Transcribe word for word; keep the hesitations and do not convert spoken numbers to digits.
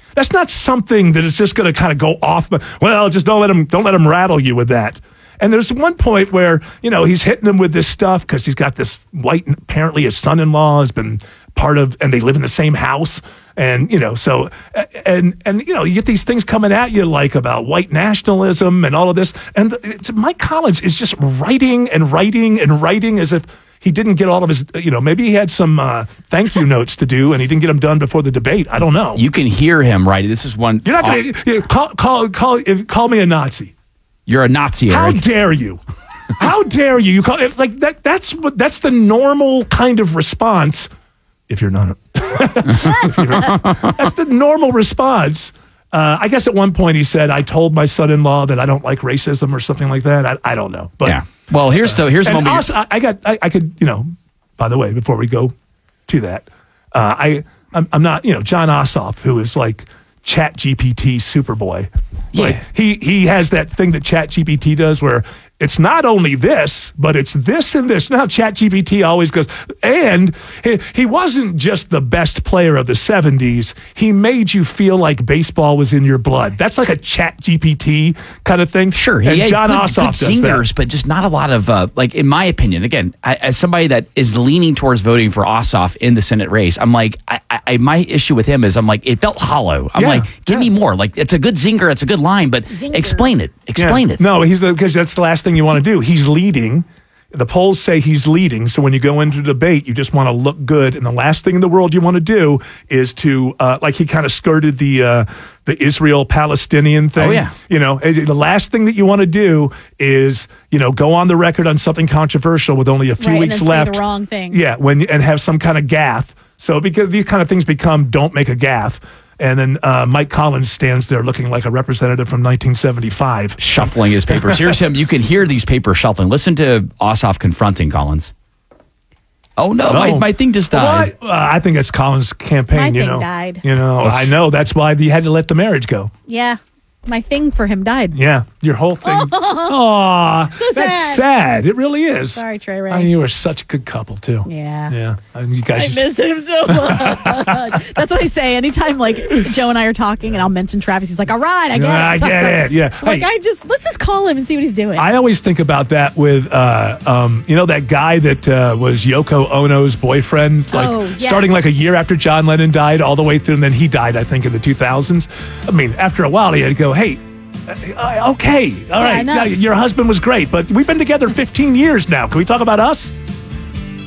That's not something that is just going to kind of go off. Well, just don't let him don't let him rattle you with that. And there's one point where, you know, he's hitting him with this stuff because he's got this white, apparently his son-in-law has been part of, and they live in the same house. And, you know, so, and, and, you know, you get these things coming at you like about white nationalism and all of this. And it's, Mike Collins is just writing and writing and writing as if he didn't get all of his, you know, maybe he had some uh, thank you notes to do and he didn't get them done before the debate. I don't know. You can hear him, right? This is one. You're not going to call, call, call, call me a Nazi. You're a Nazi, Eric. How dare you? How dare you? You call it like that? That's what. That's the normal kind of response. If you're not, a, if you're, that's the normal response. Uh, I guess at one point he said, "I told my son-in-law that I don't like racism" or something like that. I, I don't know, but yeah. Well, here's the here's the and moment. Also, I, I got. I, I could. You know. By the way, before we go to that, uh, I I'm, I'm not. You know, John Ossoff, who is like Chat G P T Superboy. Yeah. Like he he has that thing that Chat G P T does where it's not only this, but it's this and this. Now Chat G P T always goes, and he, he wasn't just the best player of the seventies. He made you feel like baseball was in your blood. That's like a Chat G P T kind of thing. Sure, he and had John good, Ossoff good does singers, that. but just not a lot of, uh, like, in my opinion, again, I, as somebody that is leaning towards voting for Ossoff in the Senate race, I'm like, I, I, my issue with him is I'm like, it felt hollow. I'm Yeah, like, give yeah. me more. Like, it's a good zinger, it's a good line, but Zinger. explain it. Explain Yeah. it. No, he's because that's the last thing you want to do. He's leading. The polls say he's leading. So when you go into debate, you just want to look good. And the last thing in the world you want to do is to, uh, like he kind of skirted the uh, the Israel-Palestinian thing. Oh, yeah. You know, the last thing that you want to do is, you know, go on the record on something controversial with only a few Right, and weeks then say left. the wrong thing. Yeah, when and have some kind of gaffe. So because these kind of things become don't make a gaffe. And then uh, Mike Collins stands there looking like a representative from nineteen seventy-five. Shuffling his papers. Here's him. You can hear these papers shuffling. Listen to Ossoff confronting Collins. Oh, no, No. My, my thing just died. Well, I, uh, I think it's Collins' campaign, My you thing know. died. You know, Well, I know. That's why he had to let the marriage go. Yeah. My thing for him died. Yeah, your whole thing. Aw, So that's sad. sad. It really is. Sorry, Trey Ray. I mean, you were such a good couple, too. Yeah. Yeah. And you guys I just- miss him so much. That's what I say. Anytime, like, Joe and I are talking and I'll mention Travis, he's like, all right, I get Yeah, it. I get it. Yeah. I'm like, Hey. I just, let's just call him and see what he's doing. I always think about that with, uh, um, you know, that guy that uh, was Yoko Ono's boyfriend, like Oh, yeah. starting like a year after John Lennon died, all the way through, and then he died, I think, in the two thousands. I mean, after a while, he had to go, hey, uh, okay, all right, enough. yeah, your husband was great, but we've been together fifteen years now. Can we talk about us?